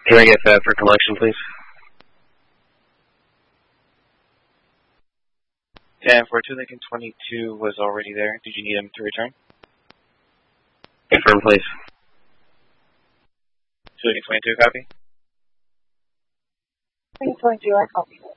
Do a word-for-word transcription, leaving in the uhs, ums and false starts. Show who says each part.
Speaker 1: Can I get that for collection, please?
Speaker 2: ten four two Lincoln twenty-two was already there. Did you need him to return?
Speaker 1: Confirm, please.
Speaker 2: two Lincoln twenty-two, copy?
Speaker 3: Lincoln twenty-two, I copy.